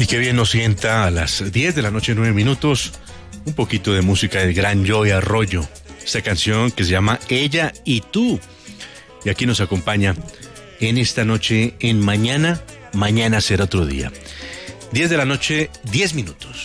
Y qué bien nos sienta a las 10 de la noche, 9 minutos, un poquito de música del gran Joey Arroyo. Esta canción que se llama Ella y Tú. Y aquí nos acompaña en esta noche en Mañana será otro día. 10 de la noche, 10 minutos.